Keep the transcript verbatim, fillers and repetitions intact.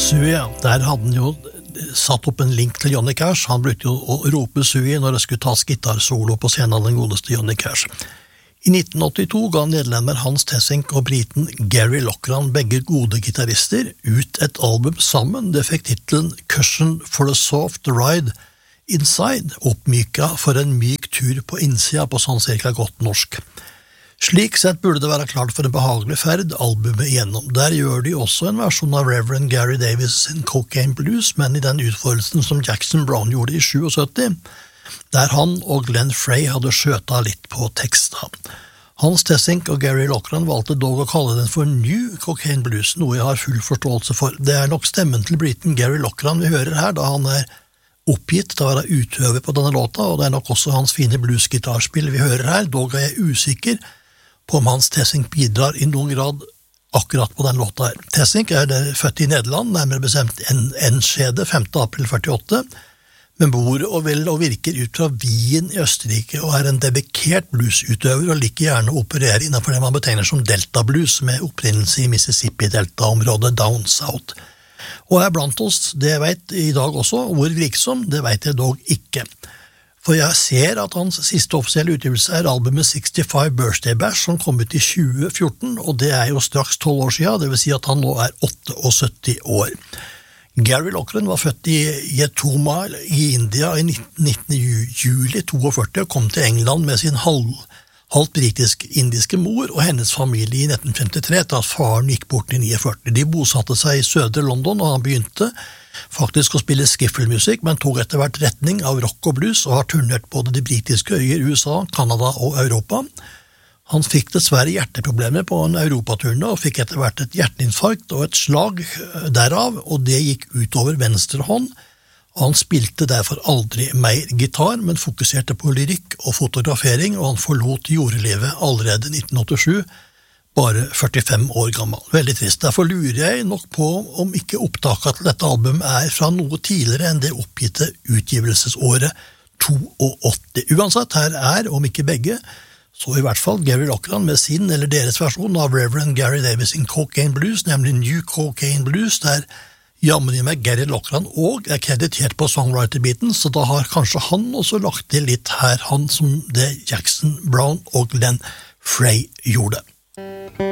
Suey, ja. Der hadde han jo satt opp en link til Johnny Cash. Han brukte jo å rope Suey når det skulle tas gitarsolo på scenen av den godeste Johnny Cash. I nitten åttito ga nederlender Hans Tessink og briten Gary Loughran, begge gode gitarister, ut et album sammen. Det fikk titelen Cushion for a Soft Ride Inside, oppmyka for en myk tur på innsida på sånn cirka godt norsk. Slik sett burde det være klart for en behagelig ferd, albumet igjennom. Der gjør de også en versjon av Reverend Gary Davis sin Cocaine Blues, men i den utførelsen som Jackson Browne gjorde i syttisju, der han og Glenn Frey hadde skjøta litt på teksta. Hans Tessink og Gary Loughran valgte dog å kalle den for New Cocaine Blues, noe jeg har full forståelse for. Det er nok stemmen til briten Gary Loughran vi hører her, da han er oppgitt til å være utøver på denne låta, og det er nok også hans fine bluesgitarspill vi hører her, dog er jeg usikker på om Hans Tessink bidrar i noen grad akkurat på den låta her. Tessink er født i Nederland, nærmere bestemt Enschede, femte april førtiåtte, men bor og vel og virker ut fra Wien i Østerrike og er en dedikert bluesutøver og liker gjerne å operere innenfor det man betegner som Delta Blues med opprinnelse i Mississippi-delta-området Down South. Og er blant oss, det jeg vet i dag også, hvor virksom, det vet jeg dog ikke. For jeg ser at hans siste offisielle utgivelse er albumet sekstifem Birthday Bash, som kom ut i tjue fjorten, og det er jo straks tolv år siden, det vil si at han nå er syttiåtte år. Gary Loughran var født i Yetoma i India i nittende juli førti og kom til England med sin halv, halvt britisk-indiske mor og hennes familie i nitten femtitre, etter at faren gikk bort i førtini. De bosatte seg i sødre London, og han begynte faktisk å spille skiffelmusikk, men tog etter hvert retning av rock og blues, og har turnert både de britiske øyer, U S A, Kanada og Europa. Han fikk dessverre hjerteproblemer på en europaturne, og fikk etter hvert et hjerteinfarkt og et slag derav, og det gikk utover venstre hånd. Han spilte derfor aldri mer gitar, men fokuserte på lyrikk og fotografering, og han forlot jordelivet allerede i nitten åttisju, bare førtifem år gammel. Veldig trist. Derfor lurer jeg nok på om ikke opptaket til dette albumet er fra noe tidligere enn det oppgitte utgivelsesåret åttito. Uansett, her er, om ikke begge, så i hvert fall Gary Loughran med sin eller deres versjon av Reverend Gary Davis in Cocaine Blues, nemlig New Cocaine Blues, der jammen i meg Gary Loughran og er kreditert på songwriter-biten, så da har kanskje han også lagt til litt her, han som det Jackson Browne og Glenn Frey gjorde.